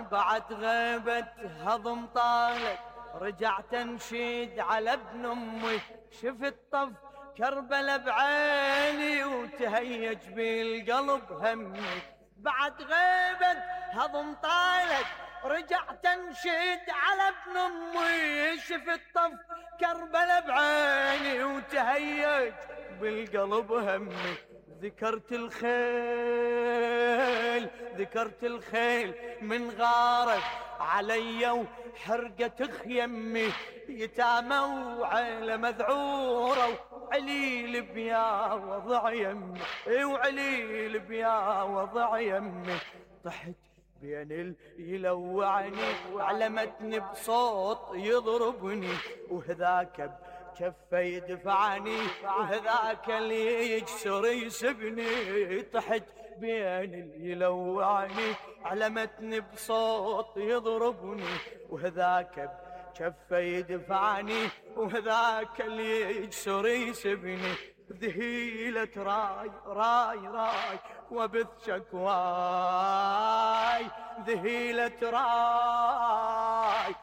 بعد غيبة هضم طالت رجعت انشد على ابن امي، شفت طف كربلا بعيني وتهيج بالقلب همي. بعد غيبة هضم طالت رجعت انشد على ابن امي، شفت طف كربلا بعيني وتهيج بالقلب همي. ذكرت الخيل ذكرت الخيل من غارت علي وحرقت خيمي، يتامى وعيلة مذعورة وعليل بيا وضع يمي، وعليل بيا وضع يمي. طحت بين يلوعني علمتني بصوت يضربني، وهذاك بكفه يدفعني وهذاك اللي يجسر يسبني. طحت بين يلوعني علمتني بصوت يضربني، وهذاك بكفه يدفعني وهذاك اللي يجسر يسبني. ذهيلة راي راي راي وبث شكواي، ذهيلة راي